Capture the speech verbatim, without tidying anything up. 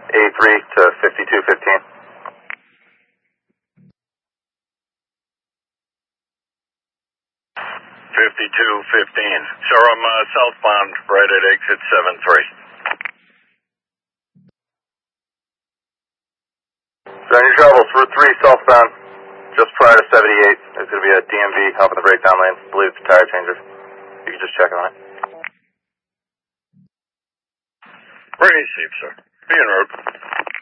eighty-three to fifty-two fifteen. fifty-two fifteen. Sir, I'm uh, southbound right at exit seven three. So your travels, Route three southbound, just prior to seventy-eight. There's going to be a D M V helping the breakdown lane. I believe it's a tire changer. You can just check on it. Pretty safe, sir. Be en route.